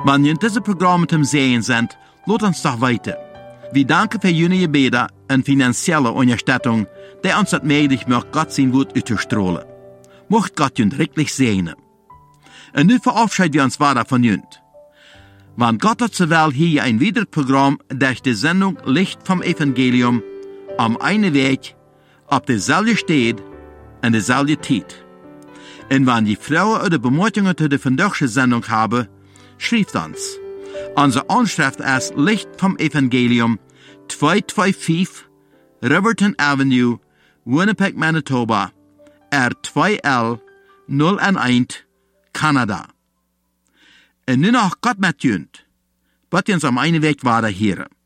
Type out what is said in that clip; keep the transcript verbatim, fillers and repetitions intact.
Wenn ihr diese Programme zum Sehen sind, lasst uns doch weiter. Wir danken für Ihre Gebete und finanzielle Unterstützung, die uns das möglich macht, Gott sein Wort auszustrahlen. Mocht Gott uns richtig segnen. Und nun verabschieden wir uns weiter von Ihnen. Wenn Gott hat zur Welt hier ein weiteres Programm durch die Sendung Licht vom Evangelium am einen Weg, auf derselben Stelle und derselben Zeit. Und wenn die Frauen oder Bemerkungen zu der vandaagse Sendung haben, schreibt uns. Unsere Anschrift ist Licht vom Evangelium, zweihunderfünfundzweißig Riverton Avenue, Winnipeg, Manitoba, R zwei L null eins, Kanada. Und nun noch Gott mit Jünd. Wird uns am einen Weg weiter hören.